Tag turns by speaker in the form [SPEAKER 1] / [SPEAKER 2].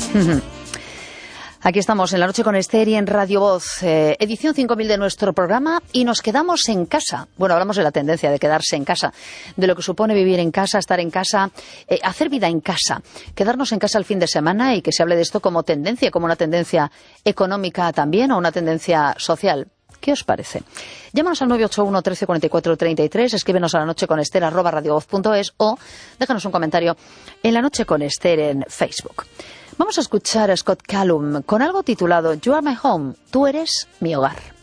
[SPEAKER 1] Aquí estamos en La Noche con Esther y en Radio Voz, edición 5000 de nuestro programa, y nos quedamos en casa. Bueno, hablamos de la tendencia de quedarse en casa, de lo que supone vivir en casa, estar en casa, hacer vida en casa, quedarnos en casa el fin de semana y que se hable de esto como tendencia, como una tendencia económica también o una tendencia social. ¿Qué os parece? Llámanos al 981 13 44 33, escríbenos a lanocheconester@radiovoz.es o déjanos un comentario en La Noche con Esther en Facebook. Vamos a escuchar a Scott Callum con algo titulado You Are My Home, tú eres mi hogar.